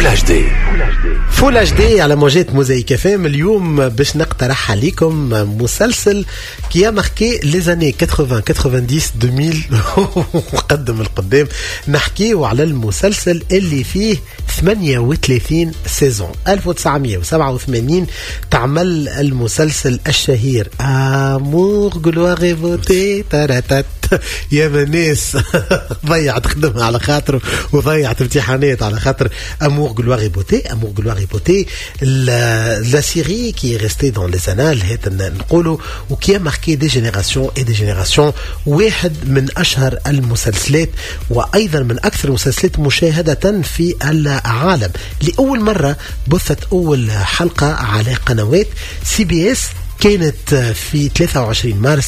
فول اتش دي على موجات موزايك فام. اليوم باش نقترح عليكم مسلسل كي ماركي لي زاني 80 90 2000 وقدم القدام. نحكيو على المسلسل اللي فيه 38 سيزون. 1987 تعمل المسلسل الشهير امور غلوغي فوتي تراتات. يا مناس ضيعت خدمها على خاطره وضيعت امتحانات على خاطر امور غلوغي بوتي. امور غلوغي بوتي لا سيري كي ريستي دون لي زانال هات نقولوا وكي ماركي دي جينيراسيون اي دي جينيراسيون. واحد من اشهر المسلسلات وايضا من اكثر المسلسلات مشاهده في العالم. لاول مره بثت اول حلقه على قنوات سي بي اس كانت في 23 مارس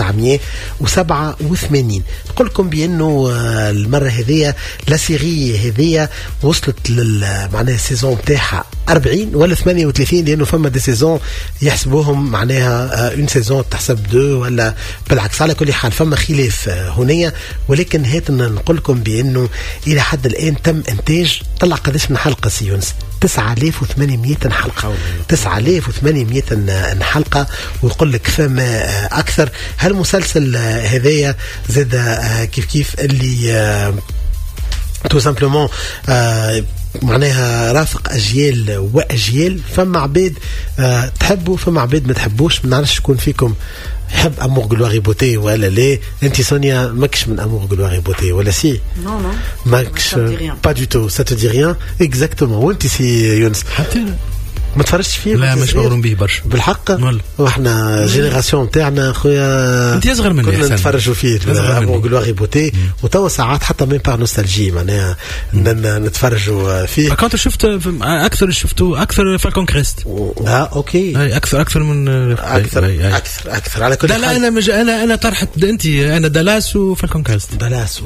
1987. نقول لكم بأنه المرة هذية لا سيري هذية وصلت معناها السيزون بتاعها 40 ولا 38، لأنه فما دي سيزون يحسبوهم معناها اون سيزون تحسب 2 ولا بالعكس. على كل حال فما خلاف هنا، ولكن هاتنا نقول لكم بأنه إلى حد الآن تم إنتاج طلع قداش من حلقة سيونس 9800 حلقة. 9800 حلقة ويقول لك فما أكثر. هالمسلسل هذايا زاد كيف اللي تو سامبلومون معناها رافق أجيال وأجيال. فما عباد تحبوا فما عباد ما تحبوش. ما نعرفش شكون فيكم يحب امور غلوغي بوتي ولا لا. انت سونيا ماكش من امور غلوغي بوتي ولا سي؟ نو نو ماكش با دو تو. سا تو دي ريان اكزاكتومون. وانت سي يونس حتى ما تفرجتش فيه؟ لا مش مغروم به برشا بالحق. واحنا جينيراسيون تاعنا خويا انت اصغر مني كنا نتفرجوا فيه امور غلوغي بوتي وتوا ساعات حتى من بار نوستالجي معناها نتفرجوا فيه. كنت شفت اكثر شفتوا اكثر فالكون كريست. اوكي اكثر من اكثر على كل لا انا طرحت انت انا دالاس وفالكون كريست. دالاس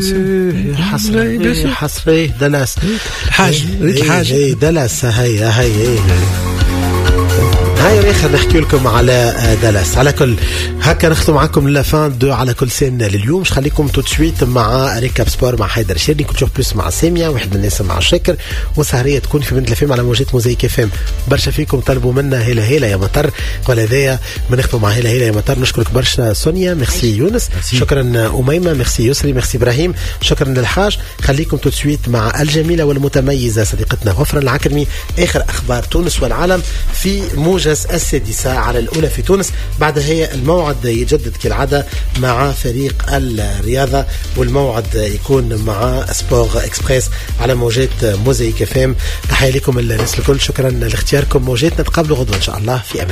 حصري دالاس حاجه دالاس هاي يا اخي نحكي لكم على دالاس. على كل هكا نختم معكم لافان دو على كل سنة لليوم. مش خليكم تو تسويت مع ريكاب سبور مع حيدر شيرني كنت بلوس مع سامية واحد من الناس مع شاكر وسهرية تكون في بنت الفيلم على موجات موزايك فام. برشا فيكم طلبوا منا هلا يا مطر ولا ذايا بنختم مع هلا يا مطر. نشكرك برشا سونيا ميرسي يونس شكرا أميمة ميرسي يسري ميرسي إبراهيم شكرا للحاج. خليكم تو تسويت مع الجميلة والمتميزة صديقتنا غفران العكرمي. آخر أخبار تونس والعالم في موجز السادسة على الأولى في تونس. بعدها هي الموعد يجدد كالعادة مع فريق الرياضة والموعد يكون مع سبور إكسبريس على موجات موزايك فام. تحية لكم الناس الكل. شكرا لاختياركم موجاتنا. نتقابلوا غدوة إن شاء الله في أمان.